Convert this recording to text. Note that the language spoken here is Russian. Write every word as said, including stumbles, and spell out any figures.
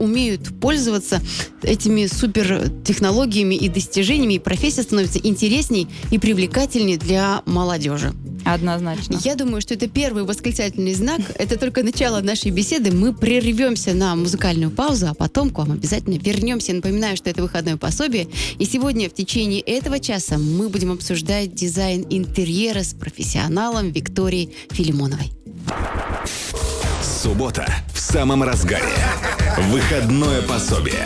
умеют пользоваться этими супертехнологиями и достижениями, и профессия становится интересней и привлекательней для молодежи. Однозначно. Я думаю, что это первый восклицательный знак. Это только начало нашей беседы. Мы прервемся на музыкальную паузу, а потом к вам обязательно вернемся. Напоминаю, что это выходное пособие. И сегодня в течение этого часа мы будем обсуждать дизайн интерьера с профессионалом Викторией Филимоновой. Суббота в самом разгаре. Выходное пособие.